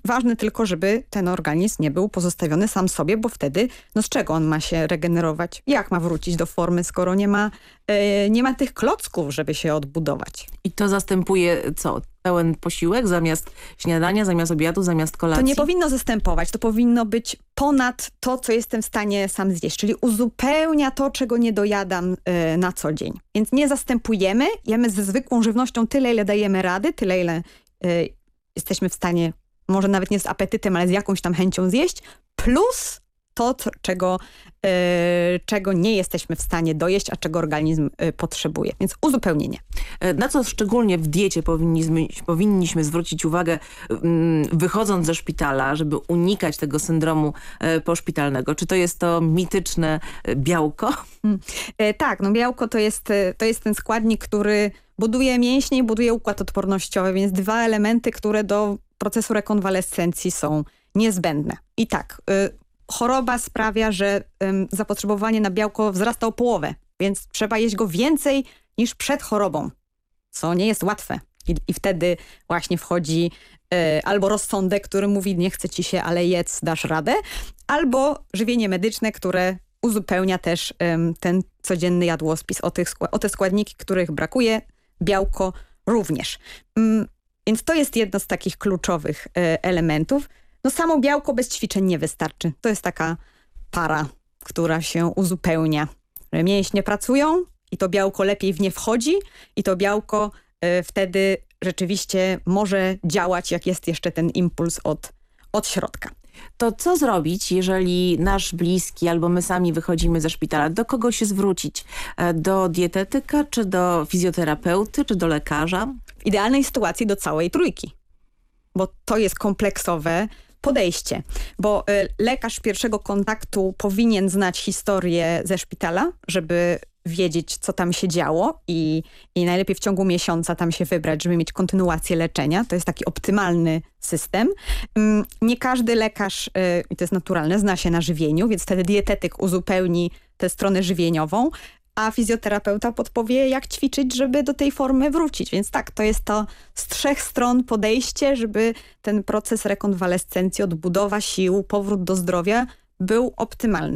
Ważne tylko, żeby ten organizm nie był pozostawiony sam sobie, bo wtedy, no z czego on ma się regenerować? Jak ma wrócić do formy, skoro nie ma tych klocków, żeby się odbudować? I to zastępuje co? Pełen posiłek zamiast śniadania, zamiast obiadu, zamiast kolacji? To nie powinno zastępować, to powinno być ponad to, co jestem w stanie sam zjeść, czyli uzupełnia to, czego nie dojadam na co dzień. Więc nie zastępujemy, jemy ze zwykłą żywnością tyle, ile dajemy rady, tyle, ile jesteśmy w stanie, może nawet nie z apetytem, ale z jakąś tam chęcią zjeść, plus to, czego nie jesteśmy w stanie dojeść, a czego organizm potrzebuje. Więc uzupełnienie. Na co szczególnie w diecie powinniśmy zwrócić uwagę, wychodząc ze szpitala, żeby unikać tego syndromu poszpitalnego? Czy to jest to mityczne białko? Tak, no białko to jest ten składnik, który buduje mięśnie i buduje układ odpornościowy, więc dwa elementy, które do procesu rekonwalescencji są niezbędne. I tak, choroba sprawia, że zapotrzebowanie na białko wzrasta o połowę, więc trzeba jeść go więcej niż przed chorobą, co nie jest łatwe. I wtedy właśnie wchodzi albo rozsądek, który mówi nie chce ci się, ale jedz, dasz radę, albo żywienie medyczne, które uzupełnia też ten codzienny jadłospis o te składniki, których brakuje, białko również. Więc to jest jedno z takich kluczowych elementów. No samo białko bez ćwiczeń nie wystarczy. To jest taka para, która się uzupełnia. Mięśnie pracują i to białko lepiej w nie wchodzi i to białko wtedy rzeczywiście może działać, jak jest jeszcze ten impuls od środka. To co zrobić, jeżeli nasz bliski albo my sami wychodzimy ze szpitala? Do kogo się zwrócić? Do dietetyka, czy do fizjoterapeuty, czy do lekarza? W idealnej sytuacji do całej trójki, bo to jest kompleksowe podejście, bo lekarz pierwszego kontaktu powinien znać historię ze szpitala, żeby wiedzieć, co tam się działo i najlepiej w ciągu miesiąca tam się wybrać, żeby mieć kontynuację leczenia. To jest taki optymalny system. Nie każdy lekarz, i to jest naturalne, zna się na żywieniu, więc wtedy dietetyk uzupełni tę stronę żywieniową, a fizjoterapeuta podpowie, jak ćwiczyć, żeby do tej formy wrócić. Więc tak, to jest to z 3 stron podejście, żeby ten proces rekonwalescencji, odbudowa sił, powrót do zdrowia był optymalny.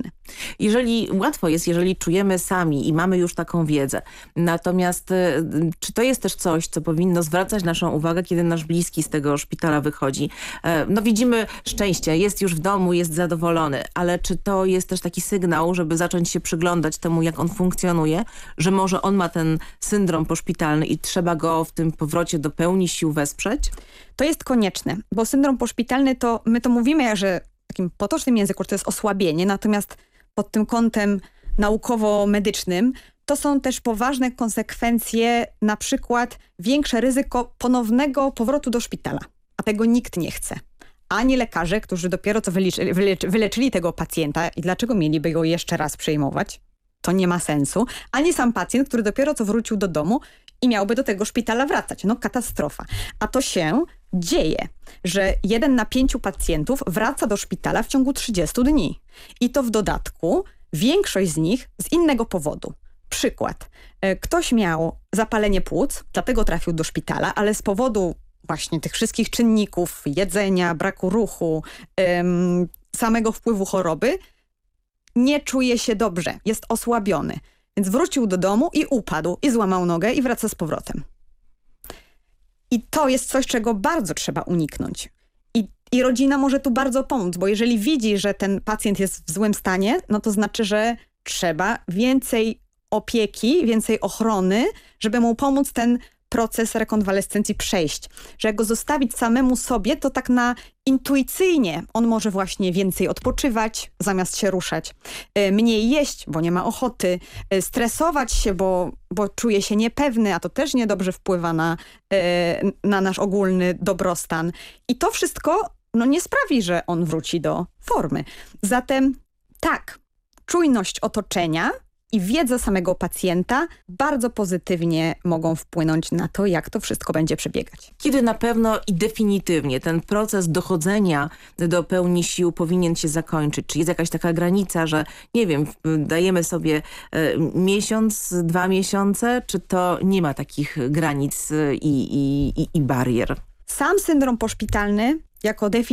Łatwo jest, jeżeli czujemy sami i mamy już taką wiedzę. Natomiast czy to jest też coś, co powinno zwracać naszą uwagę, kiedy nasz bliski z tego szpitala wychodzi? No widzimy szczęście, jest już w domu, jest zadowolony, ale czy to jest też taki sygnał, żeby zacząć się przyglądać temu, jak on funkcjonuje, że może on ma ten syndrom poszpitalny i trzeba go w tym powrocie do pełni sił wesprzeć? To jest konieczne, bo syndrom poszpitalny to my to mówimy, że w takim potocznym języku, że to jest osłabienie, natomiast pod tym kątem naukowo-medycznym to są też poważne konsekwencje, na przykład większe ryzyko ponownego powrotu do szpitala, a tego nikt nie chce. Ani lekarze, którzy dopiero co wyleczyli tego pacjenta i dlaczego mieliby go jeszcze raz przyjmować? To nie ma sensu. Ani sam pacjent, który dopiero co wrócił do domu i miałby do tego szpitala wracać. No katastrofa. A to się dzieje, że 1 na 5 pacjentów wraca do szpitala w ciągu 30 dni. I to w dodatku większość z nich z innego powodu. Przykład. Ktoś miał zapalenie płuc, dlatego trafił do szpitala, ale z powodu właśnie tych wszystkich czynników, jedzenia, braku ruchu, samego wpływu choroby, nie czuje się dobrze, jest osłabiony. Więc wrócił do domu i upadł, i złamał nogę i wraca z powrotem. I to jest coś, czego bardzo trzeba uniknąć. I rodzina może tu bardzo pomóc, bo jeżeli widzi, że ten pacjent jest w złym stanie, no to znaczy, że trzeba więcej opieki, więcej ochrony, żeby mu pomóc ten proces rekonwalescencji przejść. Że jak go zostawić samemu sobie, to tak na intuicyjnie on może właśnie więcej odpoczywać, zamiast się ruszać. Mniej jeść, bo nie ma ochoty. Stresować się, bo czuje się niepewny, a to też niedobrze wpływa na nasz ogólny dobrostan. I to wszystko nie sprawi, że on wróci do formy. Zatem tak, czujność otoczenia i wiedza samego pacjenta bardzo pozytywnie mogą wpłynąć na to, jak to wszystko będzie przebiegać. Kiedy na pewno i definitywnie ten proces dochodzenia do pełni sił powinien się zakończyć? Czy jest jakaś taka granica, że nie wiem, dajemy sobie miesiąc, 2 miesiące, czy to nie ma takich granic i barier? Sam syndrom poszpitalny jako definicja